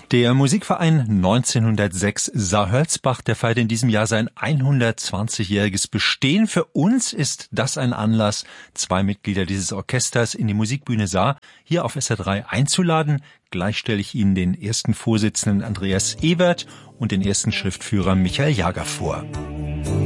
Der Musikverein 1906 Saar-Hölzbach, der feiert in diesem Jahr sein 120-jähriges Bestehen. Für uns ist das ein Anlass, zwei Mitglieder dieses Orchesters in die Musikbühne Saar hier auf SR3 einzuladen. Gleich stelle ich Ihnen den ersten Vorsitzenden Andreas Ewert und den ersten Schriftführer Michael Jager vor.